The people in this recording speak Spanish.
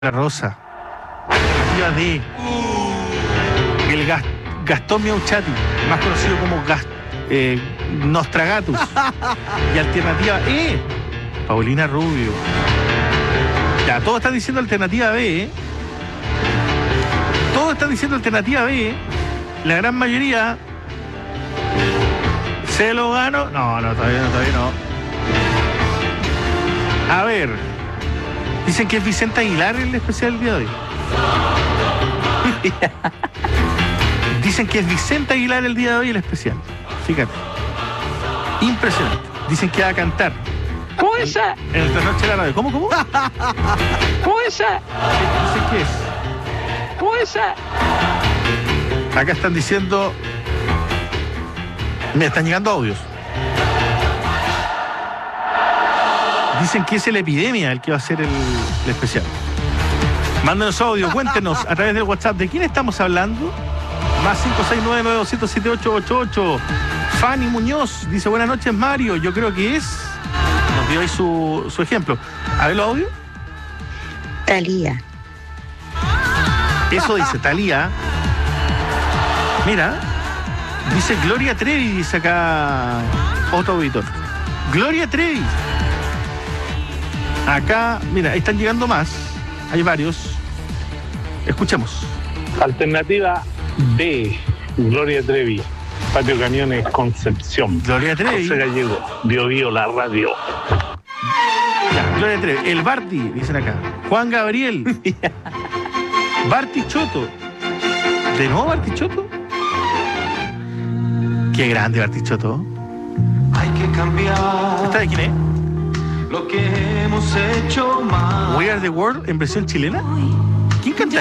La Rosa. Alternativa D. El Gastón Miauchati, más conocido como Nostragatus. Y alternativa E. Paulina Rubio. Ya, todos están diciendo alternativa B. Todos están diciendo alternativa B. La gran mayoría. ¿Se lo gano? No, todavía no. A ver. Dicen que es Vicente Aguilar el especial del día de hoy. Dicen que es Vicente Aguilar el día de hoy el especial. Fíjate. Impresionante. Dicen que va a cantar. ¿Cómo esa? En el trasnoche de la radio. ¿Cómo? ¿Cómo esa? Dicen que es. ¿Cómo esa? Acá están diciendo. Me están llegando audios. Dicen que es el Epidemia el que va a ser el especial. Mándenos audio, cuéntenos a través del WhatsApp de quién estamos hablando. Más 569-9207-8888. Fanny Muñoz dice: buenas noches, Mario. Yo creo que es. Nos dio ahí su ejemplo. A ver los audios. Talía. Eso dice Talía. Mira. Dice Gloria Trevi, dice acá otro auditor. Gloria Trevi. Acá, mira, están llegando más. Hay varios. Escuchemos. Alternativa D. Gloria Trevi. Patio Cañones, Concepción. Gloria Trevi. José Gallego. Bio la radio. Ya, Gloria Trevi. El Barty, dicen acá. Juan Gabriel. Barty Choto. ¿De nuevo Barty Choto? Qué grande Barty Choto. Hay que cambiar. ¿Esta de quién es? Lo que hemos hecho mal. We Are the World en versión chilena. ¿Quién canta?